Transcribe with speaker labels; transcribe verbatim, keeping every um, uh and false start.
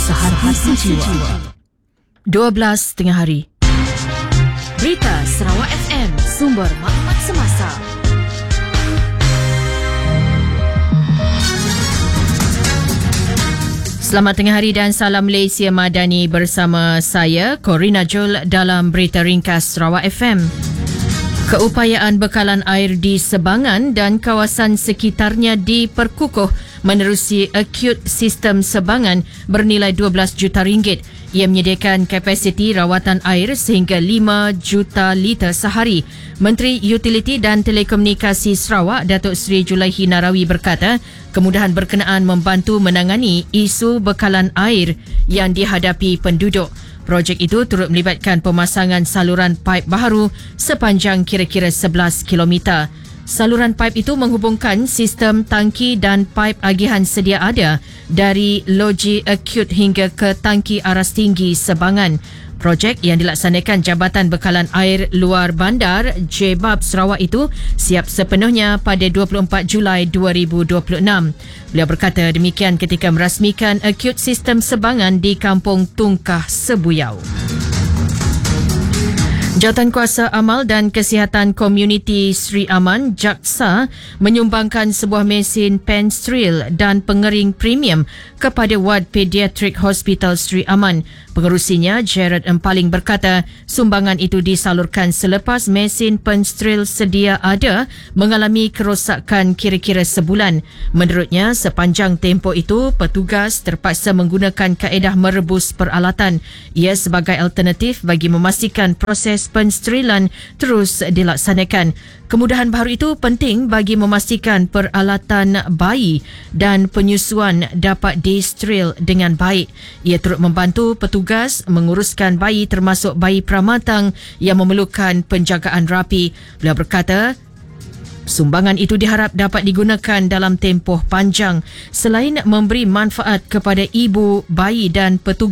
Speaker 1: Sehati sejiwa. dua belas tengah hari.
Speaker 2: Berita Sarawak F M, sumber maklumat semasa.
Speaker 1: Selamat tengah hari dan salam Malaysia Madani bersama saya, Corina Jol dalam Berita Ringkas Sarawak F M. Keupayaan bekalan air di Sebangan dan kawasan sekitarnya diperkukuh menerusi Acute Sistem Sebangan bernilai dua belas juta ringgit. Ia menyediakan kapasiti rawatan air sehingga lima juta liter sehari. Menteri Utiliti dan Telekomunikasi Sarawak, Datuk Seri Julaihi Narawi berkata, kemudahan berkenaan membantu menangani isu bekalan air yang dihadapi penduduk. Projek itu turut melibatkan pemasangan saluran paip baharu sepanjang kira-kira sebelas kilometer. Saluran paip itu menghubungkan sistem tangki dan paip agihan sedia ada dari loji akut hingga ke tangki aras tinggi Sebangan. Projek yang dilaksanakan Jabatan Bekalan Air Luar Bandar J B A B Sarawak itu siap sepenuhnya pada dua puluh empat Julai dua ribu dua puluh enam. Beliau berkata demikian ketika merasmikan Acute Sistem Sebangan di Kampung Tungkah, Sebuyau. Jawatankuasa Amal dan Kesihatan Komuniti Sri Aman, JAKSA, menyumbangkan sebuah mesin Penstril dan pengering premium kepada Wad Pediatrik Hospital Sri Aman. Pengerusinya, Jared Empaling berkata, sumbangan itu disalurkan selepas mesin Penstril sedia ada mengalami kerosakan kira-kira sebulan. Menurutnya, sepanjang tempoh itu, petugas terpaksa menggunakan kaedah merebus peralatan. Ia sebagai alternatif bagi memastikan proses penstrilan terus dilaksanakan. Kemudahan baru itu penting bagi memastikan peralatan bayi dan penyusuan dapat disteril dengan baik. Ia turut membantu petugas menguruskan bayi termasuk bayi pramatang yang memerlukan penjagaan rapi. Beliau berkata, sumbangan itu diharap dapat digunakan dalam tempoh panjang. Selain memberi manfaat kepada ibu, bayi dan petugas